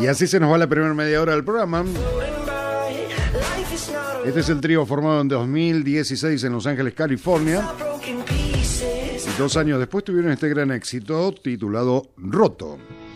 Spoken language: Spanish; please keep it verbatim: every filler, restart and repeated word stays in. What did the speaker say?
Y así se nos va la primera media hora del programa. Este es el trío formado en dos mil dieciséis en Los Ángeles, California. Y dos años después tuvieron este gran éxito titulado Roto.